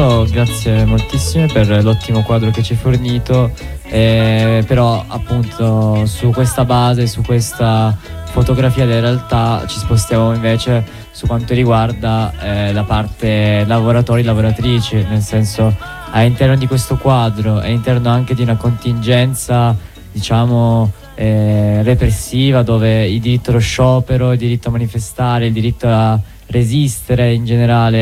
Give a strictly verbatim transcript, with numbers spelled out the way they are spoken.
Oh, grazie moltissime per l'ottimo quadro che ci hai fornito, eh, però appunto su questa base, su questa fotografia della realtà ci spostiamo invece su quanto riguarda eh, la parte lavoratori e lavoratrici, nel senso all'interno di questo quadro, all'interno anche di una contingenza diciamo eh, repressiva, dove il diritto allo sciopero, il diritto a manifestare, il diritto a resistere in generale